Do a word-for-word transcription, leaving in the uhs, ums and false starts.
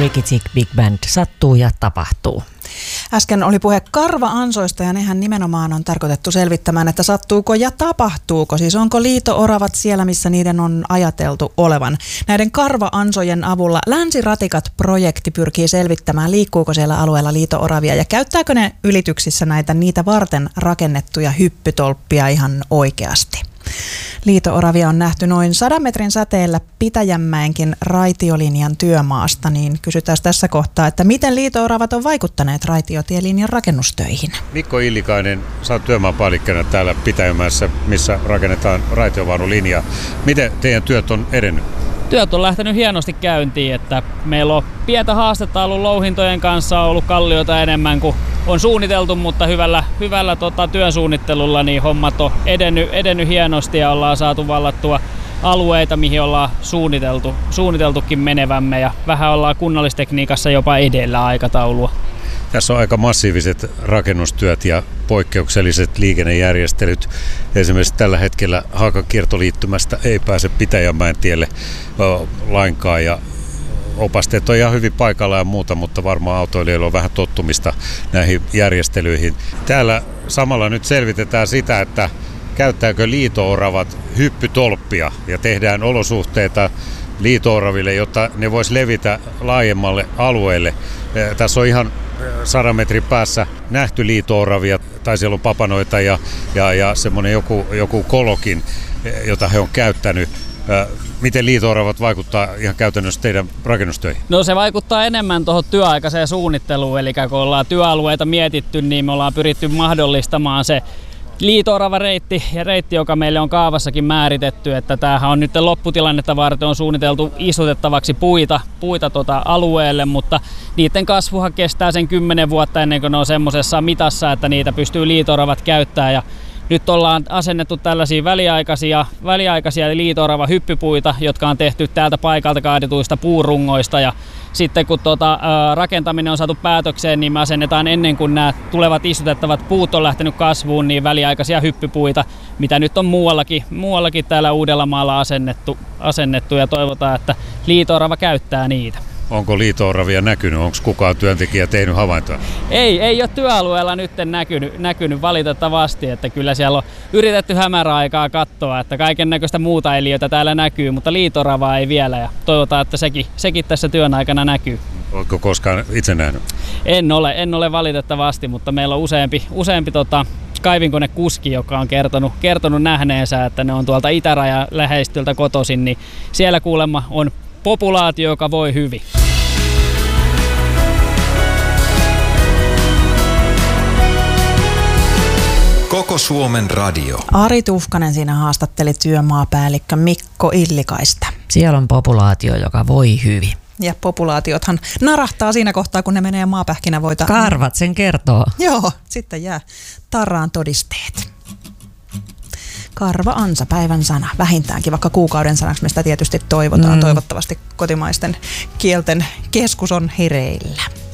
Ricky Chick Big Band, sattuu ja tapahtuu. Äsken oli puhe karva-ansoista ja nehän nimenomaan on tarkoitettu selvittämään, että sattuuko ja tapahtuuko. Siis onko liito-oravat siellä, missä niiden on ajateltu olevan. Näiden karva-ansojen avulla Länsiratikat-projekti pyrkii selvittämään, liikkuuko siellä alueella liito-oravia ja käyttääkö ne ylityksissä näitä niitä varten rakennettuja hyppytolppia ihan oikeasti. Liito-oravia on nähty noin sadan metrin säteellä Pitäjänmäenkin raitiolinjan työmaasta, niin kysytään tässä kohtaa, että miten liito-oravat on vaikuttaneet raitiotielinjan rakennustöihin. Mikko Illikainen, sä oot työmaapäällikkönä täällä Pitäjänmäessä, missä rakennetaan raitiovaunulinjaa. Miten teidän työt on edennyt? Työt on lähtenyt hienosti käyntiin, että meillä on pientä haastetta ollut louhintojen kanssa, on ollut kallioita enemmän kuin on suunniteltu, mutta hyvällä, hyvällä tota, työsuunnittelulla niin hommat on edennyt, edennyt hienosti ja ollaan saatu vallattua alueita, mihin ollaan suunniteltu, suunniteltukin menevämme ja vähän ollaan kunnallistekniikassa jopa edellä aikataulua. Tässä on aika massiiviset rakennustyöt ja poikkeukselliset liikennejärjestelyt. Esimerkiksi tällä hetkellä Haakakiertoliittymästä ei pääse Pitäjänmäen tielle lainkaan ja opasteet on ihan hyvin paikalla ja muuta, mutta varmaan autoilijoilla on vähän tottumista näihin järjestelyihin. Täällä samalla nyt selvitetään sitä, että käyttääkö liito-oravat hyppytolppia ja tehdään olosuhteita liito-oraville, jotta ne vois levitä laajemmalle alueelle. Tässä on ihan sadan metrin päässä nähty liito-oravia, tai siellä on papanoita ja, ja, ja semmoinen joku, joku kolokin, jota he on käyttänyt. Miten liito-oravat vaikuttaa ihan käytännössä teidän rakennustöihin? No se vaikuttaa enemmän tuohon työaikaiseen suunnitteluun, eli kun ollaan työalueita mietitty, niin me ollaan pyritty mahdollistamaan se liito-orava reitti ja reitti, joka meille on kaavassakin määritetty, että tämähän on nyt lopputilannetta varten on suunniteltu istutettavaksi puita, puita tuota alueelle, mutta niiden kasvuhan kestää sen kymmenen vuotta ennen kuin ne on semmoisessa mitassa, että niitä pystyy liito-oravat käyttämään. Ja nyt ollaan asennettu tällaisia väliaikaisia, väliaikaisia liito-orava hyppypuita, jotka on tehty täältä paikalta kaadetuista puurungoista. Ja sitten kun tuota, rakentaminen on saatu päätökseen, niin me asennetaan ennen kuin nämä tulevat istutettavat puut on lähtenyt kasvuun, niin väliaikaisia hyppypuita, mitä nyt on muuallakin, muuallakin täällä Uudellamaalla asennettu, asennettu ja toivotaan, että liito-orava käyttää niitä. Onko liito-oravia näkynyt? Onko kukaan työntekijä tehnyt havaintoa? Ei, ei ole työalueella nyt näkynyt, näkynyt valitettavasti, että kyllä siellä on yritetty hämäräaikaa katsoa, että kaiken näköistä muuta eliötä täällä näkyy, mutta liito-oravaa ei vielä ja toivotaan, että sekin, sekin tässä työn aikana näkyy. Oletko koskaan itse nähnyt? En ole, en ole valitettavasti, mutta meillä on useampi, useampi tota, kaivinkonekuski, joka on kertonut, kertonut nähneensä, että ne on tuolta itärajan läheistyltä kotoisin, niin siellä kuulemma on populaatio, joka voi hyvin. Koko Suomen radio. Ari Tuhkanen siinä haastatteli työmaapäällikkö Mikko Illikaista. Siellä on populaatio, joka voi hyvin. Ja populaatiothan narahtaa siinä kohtaa, kun ne menee maapähkinävoita. Karvat sen kertoo. Joo, sitten jää tarraan todisteet. Karva-ansa, päivän sana, vähintäänkin, vaikka kuukauden sanaksi me sitä tietysti toivotaan. Mm. Toivottavasti kotimaisten kielten keskus on hereillä.